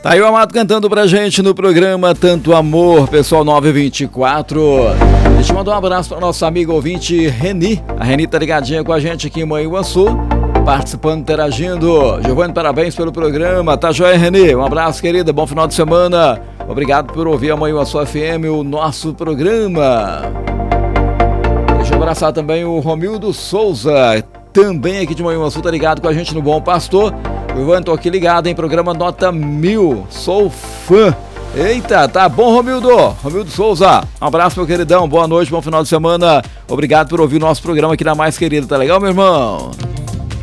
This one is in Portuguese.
Tá aí o Amado cantando pra gente no programa Tanto Amor, pessoal 924. Deixa eu mandar um abraço para nosso amigo ouvinte Reni. A Reni tá ligadinha com a gente aqui em Manhuaçu, participando, interagindo. Giovanni, parabéns pelo programa. Tá joia, Reni? Um abraço, querida. Bom final de semana. Obrigado por ouvir a Manhuaçu FM, o nosso programa. Deixa eu abraçar também o Romildo Souza, também aqui de Manhuaçu, tá ligado com a gente no Bom Pastor. Giovanni, tô aqui ligado em programa Nota 1000, sou fã. Eita, tá bom, Romildo Souza, um abraço, meu queridão, boa noite, bom final de semana, obrigado por ouvir o nosso programa aqui na Mais Querida, tá legal, meu irmão?